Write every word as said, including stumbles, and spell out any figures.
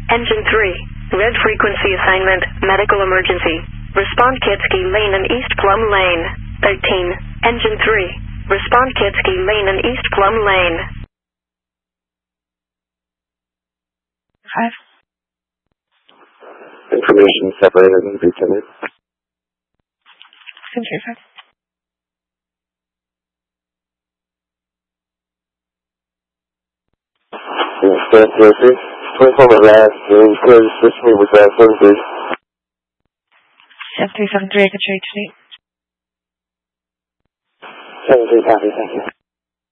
Engine three. Red frequency assignment, medical emergency. Respond Kitsky Lane and East Plum Lane. thirteen. Engine three. Respond Kitsky Lane and East Plum Lane. Five. Information separated and returned. Century five. Stand thirty. twenty-four minute last, and clear the system with that seven three. seven three seven three, I can show you today. seven three, copy, thank you.